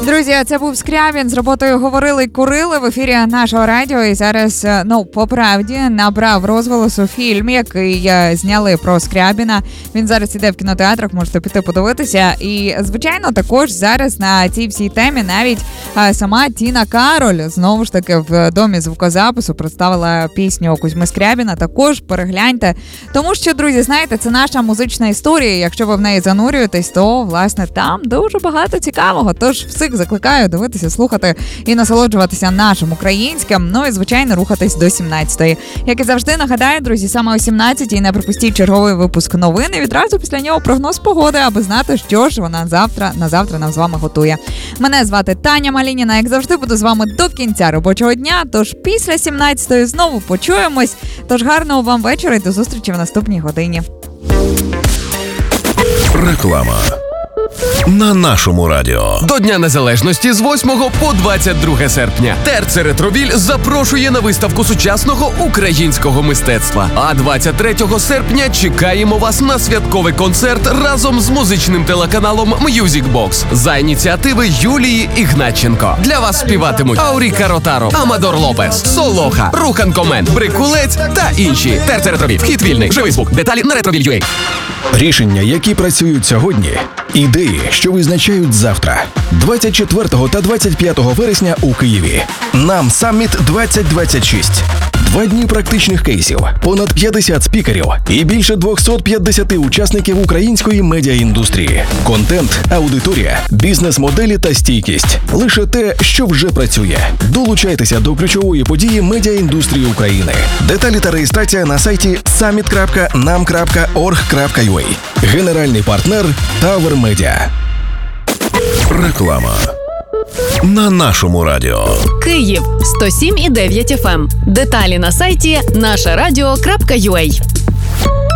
Друзі, це був Скрябін з роботою «Говорили й курили» в ефірі нашого радіо. І зараз, по правді, набрав розголосу фільм, який зняли про Скрябіна. Він зараз іде в кінотеатрах, можете піти подивитися. І, звичайно, також зараз на цій всій темі навіть сама Тіна Кароль, знову ж таки, в домі звукозапису представила пісню Кузьми Скрябіна. Також перегляньте. Тому що, друзі, знаєте, це наша музична історія. Якщо ви в неї занурюєтесь, то, власне, там дуже багато цікавого. Тож всіх закликаю дивитися, слухати і насолоджуватися нашим українським. Ну і, звичайно, рухатись до 17-ї. Як і завжди, нагадаю, друзі, саме о 17-й не пропустіть черговий випуск новин. І відразу після нього прогноз погоди, аби знати, що ж вона на завтра нам з вами готує. Мене звати Таня Малініна. Як завжди, буду з вами до кінця робочого дня. Тож після 17-ї знову почуємось. Тож гарного вам вечора і до зустрічі в наступній годині. Реклама на нашому радіо. До Дня Незалежності з 8 по 22 серпня Терце Ретровіль запрошує на виставку сучасного українського мистецтва. А 23 серпня чекаємо вас на святковий концерт разом з музичним телеканалом Music Box за ініціативи Юлії Ігнатченко. Для вас співатимуть Ауріка Ротаро, Амадор Лопес, Солоха, Рухан Комен, Брикулець та інші. Терце Ретровіль. Вхід вільний. Живий звук. Деталі на Ретровіль.ua. Рішення, які працюють сьогодні. Ідеї, що визначають завтра. 24 та 25 вересня у Києві. Нам Самміт 2026. 2 дні практичних кейсів, понад 50 спікерів і більше 250 учасників української медіаіндустрії. Контент, аудиторія, бізнес-моделі та стійкість. Лише те, що вже працює. Долучайтеся до ключової події медіаіндустрії України. Деталі та реєстрація на сайті summit.nam.org.ua. Генеральний партнер Tower Media. Реклама на нашому радіо. Київ 107,9 FM. Деталі на сайті нашарадіо.ua.